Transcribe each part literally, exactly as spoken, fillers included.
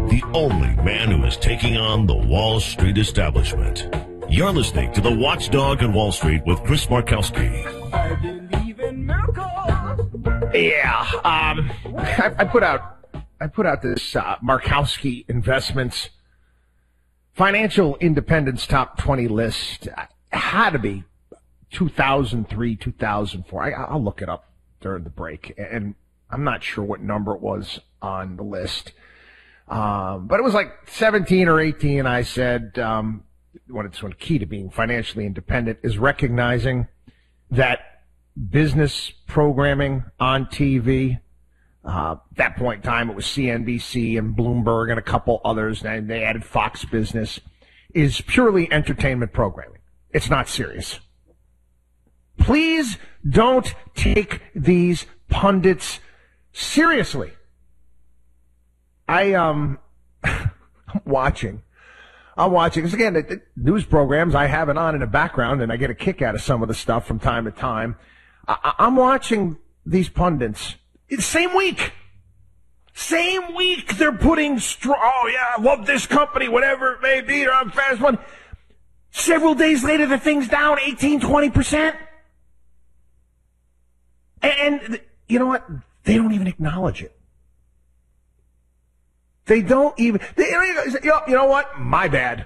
the only man who is taking on the Wall Street establishment. You're listening to The Watchdog on Wall Street with Chris Markowski. I believe in miracles. Yeah, um, I, I put out, I put out this uh, Markowski Investments Financial Independence Top twenty list. It had to be two thousand three, two thousand four. I, I'll look it up during the break, and I'm not sure what number it was on the list. Um, but it was like seventeen or eighteen. I said, um, what it's one key to being financially independent is recognizing that business programming on T V, uh, at that point in time it was C N B C and Bloomberg and a couple others, and they added Fox Business, is purely entertainment programming. It's not serious. Please don't take these pundits seriously. I, um, I'm watching. I'm watching. Because again, the, the news programs, I have it on in the background, and I get a kick out of some of the stuff from time to time. I, I'm watching these pundits. Same week. Same week they're putting, str- oh yeah, I love this company, whatever it may be, or I'm fast money. Several days later, the thing's down eighteen, twenty percent. And, and you know what? They don't even acknowledge it. They don't even, they, you know, you know what? My bad.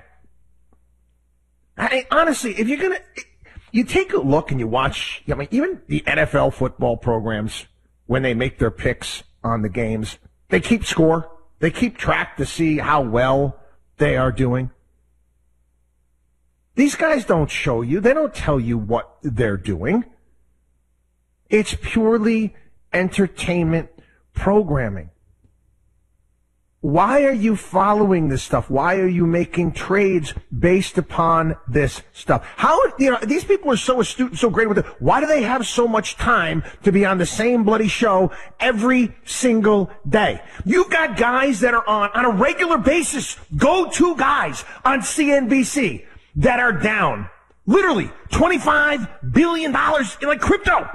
I, honestly, if you're going to, you take a look and you watch, I mean, even the N F L football programs, when they make their picks on the games, they keep score. They keep track to see how well they are doing. These guys don't show you. They don't tell you what they're doing. It's purely entertainment programming. Why are you following this stuff? Why are you making trades based upon this stuff? How, you know, these people are so astute and so great with it. Why do they have so much time to be on the same bloody show every single day? You've got guys that are on, on a regular basis, go-to guys on C N B C that are down literally twenty-five billion dollars in like crypto.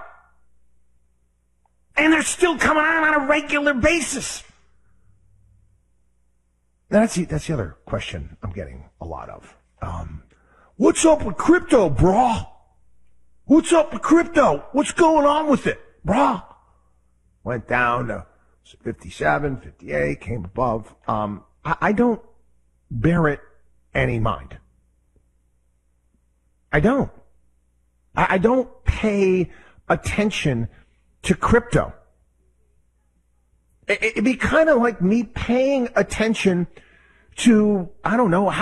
And they're still coming on on a regular basis. That's the, that's the other question I'm getting a lot of. Um, what's up with crypto, brah? What's up with crypto? What's going on with it, brah? Went down to fifty-seven, fifty-eight, came above. Um, I, I don't bear it any mind. I don't. I, I don't pay attention to crypto. It'd be kind of like me paying attention to, I don't know, how